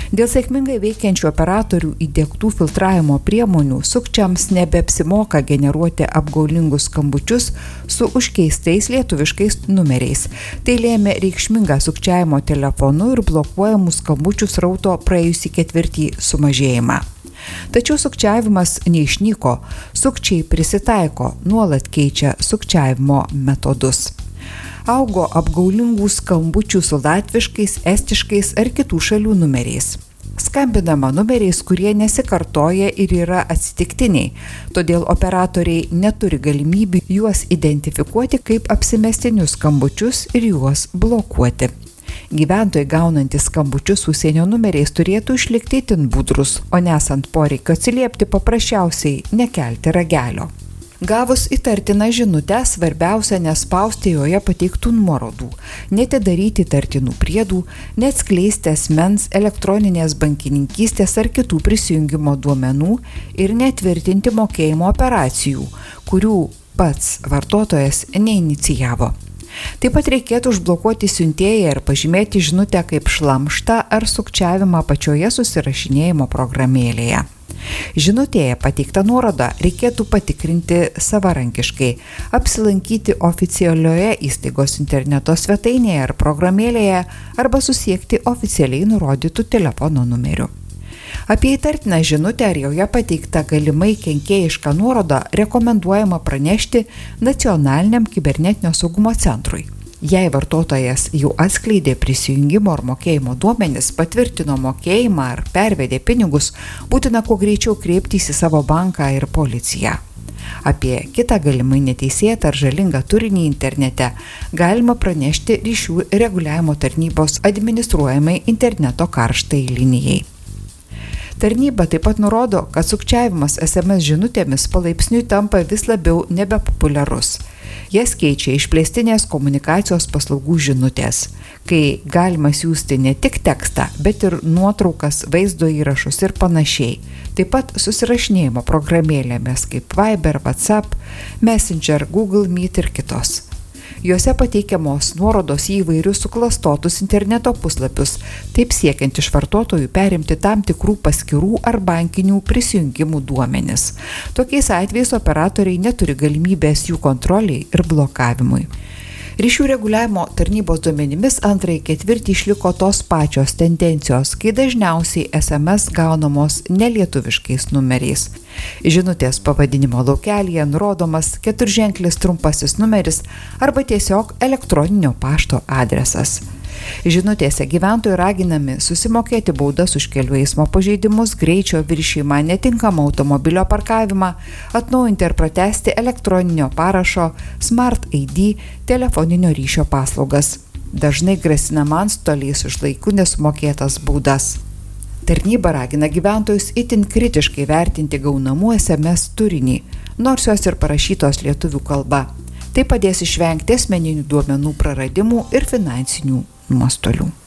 Dėl sėkmingai veikiančių operatorių įdiegtų filtravimo priemonių sukčiams nebeapsimoka generuoti apgaulingus skambučius su užkeistais lietuviškais numeriais. Tai lėmė reikšmingą sukčiavimo telefonu ir blokuojamų skambučių srauto praėjusį ketvirtį sumažėjimą. Tačiau sukčiavimas neišnyko, sukčiai prisitaiko, nuolat keičia sukčiavimo metodus. Augo apgaulingų skambučių su latviškais, estiškais ar kitų šalių numeriais. Skambinama numeriais, kurie nesikartoja ir yra atsitiktiniai, todėl operatoriai neturi galimybių juos identifikuoti kaip apsimestinius skambučius ir juos blokuoti. Gyventojai gaunantys skambučius užsienio numeriais turėtų išlikti itin budrus, o nesant poreikio atsiliepti paprasčiausiai nekelti ragelio. Gavus įtartiną žinutę, svarbiausia nespausti joje pateiktų nuorodų, neatidaryti įtartinų priedų, neatskleisti asmens elektroninės bankininkystės ar kitų prisijungimo duomenų ir netvirtinti mokėjimo operacijų, kurių pats vartotojas neinicijavo. Taip pat reikėtų užblokuoti siuntėją ir pažymėti žinutę kaip šlamštą ar sukčiavimą pačioje susirašinėjimo programėlėje. Žinutėje pateiktą nuorodą reikėtų patikrinti savarankiškai, apsilankyti oficialioje įstaigos interneto svetainėje ar programėlėje arba susiekti oficialiai nurodytų telefono numeriu. Apie įtartiną žinutę ar joje pateiktą galimai kenkėjišką nuorodą rekomenduojama pranešti Nacionaliniam kibernetinio saugumo centrui. Jei vartotojas jau atskleidė prisijungimo ar mokėjimo duomenis, patvirtino mokėjimą ar pervedė pinigus, būtina kuo greičiau kreiptis į savo banką ir policiją. Apie kitą galimai neteisėtą ar žalingą turinį internete galima pranešti ryšių reguliavimo tarnybos administruojamai interneto karštai linijai. Tarnyba taip pat nurodo, kad sukčiavimas SMS žinutėmis palaipsniui tampa vis labiau nebepopuliarus. Jas keičia išplėstinės komunikacijos paslaugų žinutės, kai galima siųsti ne tik tekstą, bet ir nuotraukas, vaizdo įrašus ir panašiai. Taip pat susirašinėjimo programėlėmis kaip Viber, WhatsApp, Messenger, Google Meet ir kitos. Juose pateikiamos nuorodos į įvairius suklastotus interneto puslapius, taip siekiant iš vartotojų perimti tam tikrų paskyrų ar bankinių prisijungimų duomenis. Tokiais atvejais operatoriai neturi galimybės jų kontroliai ir blokavimui. Ryšių reguliavimo tarnybos duomenimis antrąjį ketvirtį išliko tos pačios tendencijos, kai dažniausiai SMS gaunamos nelietuviškais numeriais. Žinutės pavadinimo laukelyje nurodomas keturženklis trumpasis numeris arba tiesiog elektroninio pašto adresas. Žinutėse gyventojai raginami susimokėti baudas už kelių eismo pažeidimus, greičio viršijimą, netinkamą automobilio parkavimą, atnaujinti ar pratęsti elektroninio parašo, Smart ID, telefoninio ryšio paslaugas. Dažnai grasinama antstoliais už laiku nesumokėtas baudas. Tarnyba ragina gyventojus itin kritiškai vertinti gaunamų SMS turinį, nors jos ir parašytos lietuvių kalba. Tai padės išvengti asmeninių duomenų praradimų ir finansinių nuostolių.